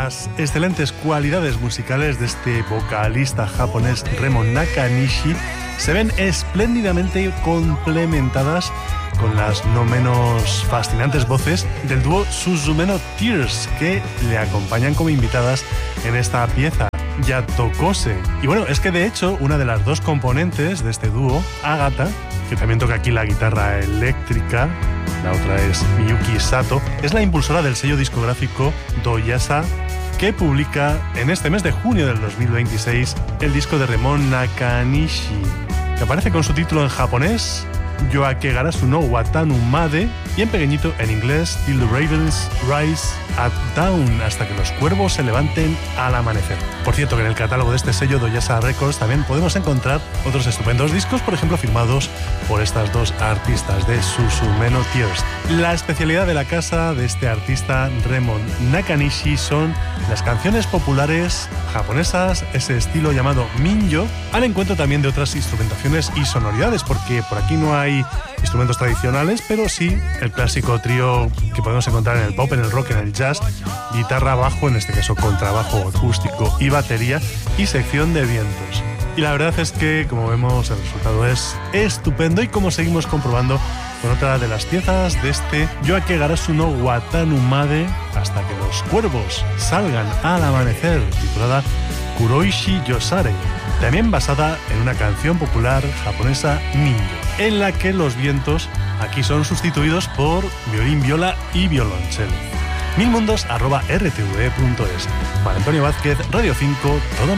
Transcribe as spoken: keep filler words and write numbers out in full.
Las excelentes cualidades musicales de este vocalista japonés Remo Nakanishi se ven espléndidamente complementadas con las no menos fascinantes voces del dúo Suzume no Tears, que le acompañan como invitadas en esta pieza, Yatokose. Y bueno, es que de hecho una de las dos componentes de este dúo, Agata, que también toca aquí la guitarra eléctrica, la otra es Miyuki Sato, es la impulsora del sello discográfico Doyasa, que publica en este mes de junio del dos mil veintiséis el disco de Remo Nakanishi, que aparece con su título en japonés, Yoake Garasu no Watanu Made, y en pequeñito en inglés, Till the Ravens Rise at Dawn, hasta que los cuervos se levanten al amanecer. Por cierto, que en el catálogo de este sello Doyasa Records también podemos encontrar otros estupendos discos, por ejemplo firmados por estas dos artistas de Suzume no Tears. La especialidad de la casa de este artista Remo Nakanishi son las canciones populares japonesas, ese estilo llamado minyo, al encuentro también de otras instrumentaciones y sonoridades, porque por aquí no hay instrumentos tradicionales, pero sí el clásico trío que podemos encontrar en el pop, en el rock, en el jazz, guitarra, bajo, en este caso contrabajo acústico y batería, y sección de vientos. Y la verdad es que, como vemos, el resultado es estupendo, y como seguimos comprobando con otra de las piezas de este Yoake Garasu no Watanu Made, hasta que los cuervos salgan al amanecer, titulada Kuroishi Yosare, también basada en una canción popular japonesa minyo, en la que los vientos aquí son sustituidos por violín, viola y violonchelo. milmundos arroba r t v punto es. Juan Antonio Vázquez, Radio cinco, todo